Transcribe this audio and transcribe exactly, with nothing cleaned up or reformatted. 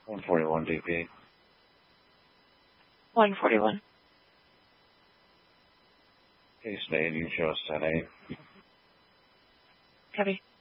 one forty-one D P. one forty-one. Case eight, you show us ten eight. Copy.